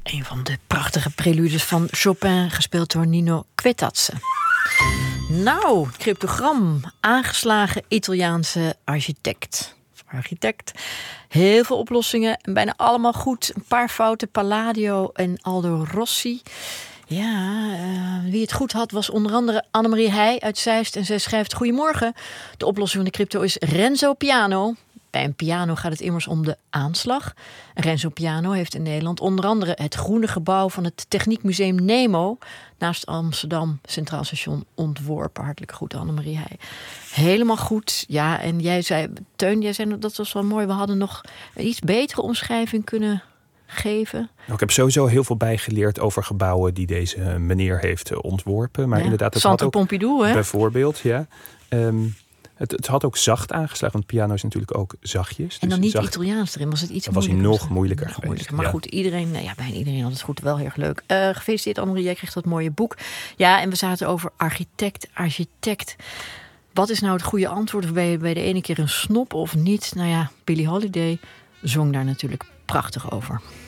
Een van de prachtige preludes van Chopin, gespeeld door Nino Quetazze. Nou, cryptogram. Aangeslagen Italiaanse architect. Heel veel oplossingen en bijna allemaal goed. Een paar fouten, Palladio en Aldo Rossi. Ja, wie het goed had was onder andere Annemarie Heij uit Zeist. En zij schrijft: goedemorgen. De oplossing van de crypto is Renzo Piano. Bij een piano gaat het immers om de aanslag. Renzo Piano heeft in Nederland onder andere het groene gebouw van het Techniekmuseum Nemo naast Amsterdam Centraal Station ontworpen. Hartelijk goed, Annemarie Heij. Helemaal goed. Ja, en jij zei, Teun, dat was wel mooi. We hadden nog een iets betere omschrijving kunnen geven. Nou, ik heb sowieso heel veel bijgeleerd over gebouwen die deze meneer heeft ontworpen. Maar inderdaad, het Centre had ook Pompidou, hè? Bijvoorbeeld, ja. Het had ook zacht aangeslagen, want piano is natuurlijk ook zachtjes. En dan dus niet Italiaans erin, was het iets moeilijker. Was hij nog moeilijker geweest. Maar goed, iedereen, bijna iedereen had het goed, wel heel erg leuk. Gefeliciteerd Annemarie, jij kreeg dat mooie boek. Ja, en we zaten over architect. Wat is nou het goede antwoord? Of ben je bij de ene keer een snop of niet? Nou ja, Billie Holiday zong daar natuurlijk prachtig over.